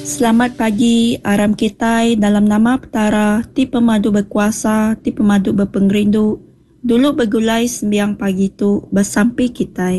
Selamat pagi, aram kitai dalam nama petara, ti pemadu berkuasa, ti pemadu berpengerindu. Dulu bergulai sembiang pagi tu, bersampi kitai.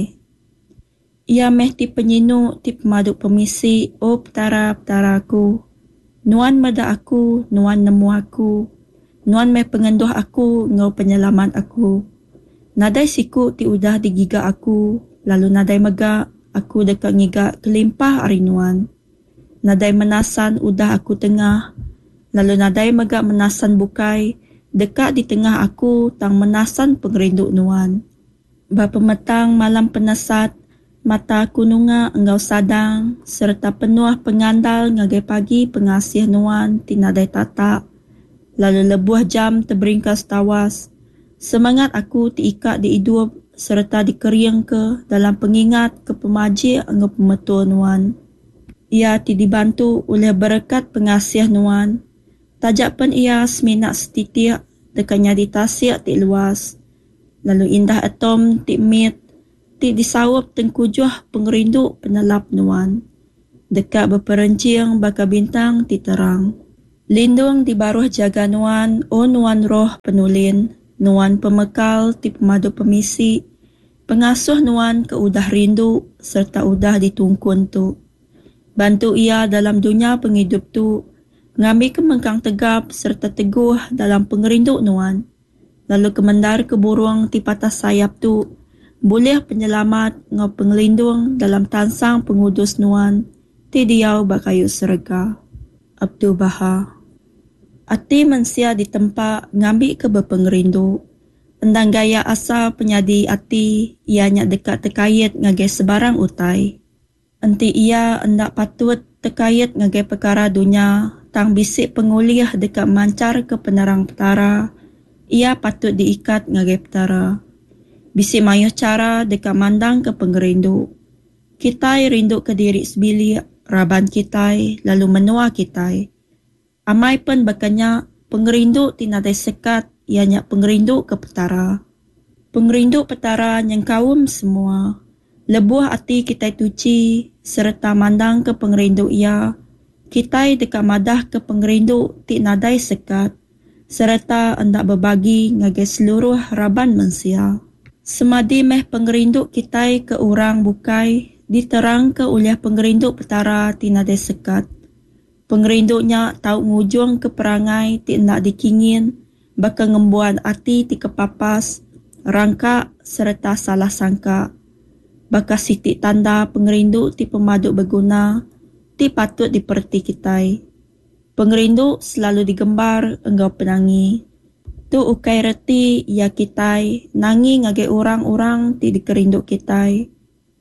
Ia meh ti penyinu, ti pemadu pemisi, oh petara-petaraku. Nuan meda aku, nuan nemu aku. Nuan meh pengenduh aku, ngau penyelamat aku. Nadai siku ti udah digiga aku, lalu nadai mega, aku dekat ngiga kelimpah ari nuan. Nadai menasan udah aku tengah, lalu nadai megak menasan bukai, dekat di tengah aku tang menasan pengerindu nuan. Bapa metang malam penasat, mata aku nunga engkau sadang, serta penuh pengandal ngagai pagi pengasih nuan ti nadai tata. Lalu lebuah jam terberingkas tawas, semangat aku diikat di hidup serta dikeriang ke dalam pengingat ke pemaji engkau pemetua nuan. Ia dibantu oleh berkat pengasih nuan. Tajak pun ia seminat setitik dekatnya ditasiak ti luas. Lalu indah atom ti mit, ti disawap tengkujuh pengerindu penelap nuan. Dekat berperencing baka bintang ti terang. Lindung di baruh jaga nuan, o nuan roh penulin, nuan pemekal ti pemadu pemisi, pengasuh nuan ke udah rindu serta udah ditungkun tu. Bantu ia dalam dunia penghidup tu, ngambil kemengkang tegap serta teguh dalam pengerindu nuan. Lalu kemendar ke burung ti patah sayap tu, boleh penyelamat ngau pengelindung dalam tansang pengudus nuan, ti diau bakayu serega. Abdul Baha. Ati mensia di tempat ngambil ke berpengerindu. Endang gaya asa penyadi ati, ianya dekat terkait ngagai sebarang utai. Enti ia hendak patut terkait ngagai perkara dunia, tang bisik pengulih dekat mancar ke penerang petara, ia patut diikat ngagai petara. Bisik mayuh cara dekat mandang ke pengerindu. Kitai rindu ke diri sebilik, raban kitai, lalu menua kitai. Amai pun berkenyak, pengerindu tinadai sekat, ianya pengerindu ke petara. Pengerindu petara yang kaum semua. Lebuah hati kita tuci serta mandang ke pengerindu ia. Kita dekat madah ke pengerindu ti nadai sekat serta hendak berbagi ngagai seluruh raban manusia. Semadi meh pengerindu kita ke orang bukai diterang ke oleh pengerindu petara ti nadai sekat. Pengerindunya tahu ngujung ke perangai ti hendak dikingin baka ngembuan hati ti kepapas, rangka serta salah sangka. Baka siti tanda pengerindu ti pemadu berguna, ti patut diperti kitai. Pengerindu selalu digembar engkau penangi. Tu ukai reti ya kitai, nangi ngagai orang-orang ti dikerindu kitai.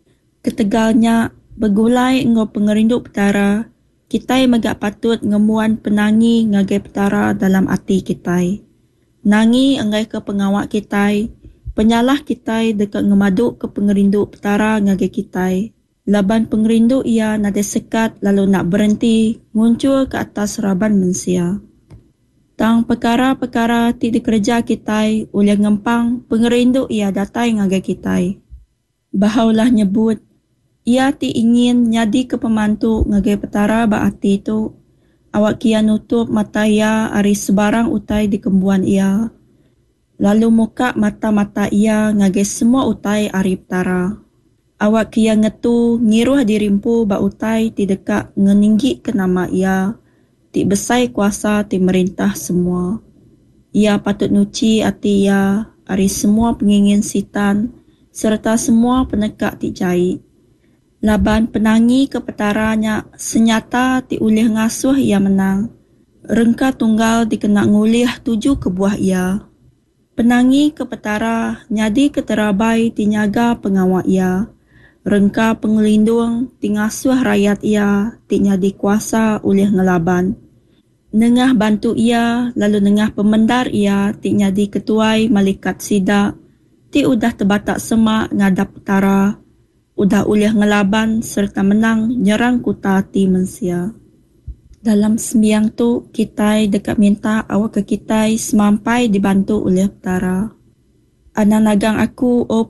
Ketegalnya bergulai engkau pengerindu petara, kitai megak patut ngemuan penangi ngagai petara dalam hati kitai. Nangi enggai ke pengawak kitai, penyalah kitai dekat ngemadu ke pengerindu petara ngagai kitai. Laban pengerindu ia nadai sekat lalu nak berhenti muncul ke atas raban manusia. Tang perkara-perkara ti dikerja kitai oleh ngempang pengerindu ia datai ngagai kitai. Bahaulah nyebut, ia ti ingin nyadi ke pemantu ngagai petara baati tu. Awak kia nutup mata ia ari sebarang utai di kembuan ia. Lalu muka mata-mata ia ngagai semua utai ari petara. Awak kia ngetu ngiruh dirimpu ba utai ti dekat ngeninggi ke nama ia. Ti besai kuasa ti merintah semua. Ia patut nuci hati ia ari semua pengingin sitan serta semua penekak ti jahit. Laban penangi ke petaranya senyata ti ulih ngasuh ia menang. Rengka tunggal dikena ngulih 7 kebuah ia. Penangi ke petara nyadi keterabai ti nyaga pengawak ia. Rengka pengelindung ti ngasuh rakyat ia ti nyadi kuasa ulih ngelaban. Nengah bantu ia lalu nengah pemendar ia ti nyadi ketuai malaikat sida ti udah terbatak semak ngadap petara. Udah ulih ngelaban serta menang nyerang kuta ti mensia. Dalam sembiang tu, kitai dekat minta awak ke kitai semampai dibantu oleh petara. Ana nagang aku, oh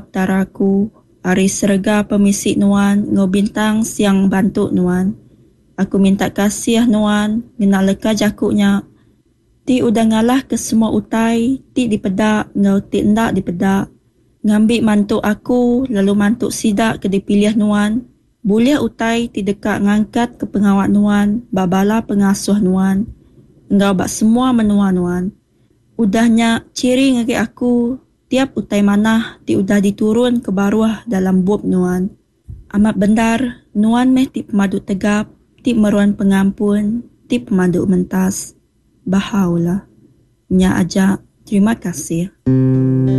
petara-petaraku, ari serega pemisik nuan, ngau bintang siang bantu nuan. Aku minta kasih Nuan, ngena leka jakuknya. Ti udah ngalah ke semua utai, ti dipedak, ngau ti ndak dipedak. Ngambil mantuk aku, lalu mantuk sidak ke dipilih Nuan. Boleh utai ti dekat ngangkat ke pengawat Nuan, babala pengasuh Nuan. Engkau bak semua menua Nuan. Udahnya ciri ngake aku, tiap utai manah ti udah diturun ke baruah dalam bub Nuan. Amat benar, Nuan meh ti pemaduk tegap, ti meruan pengampun, ti pemaduk mentas. Bahaulah. Nya aja, terima kasih.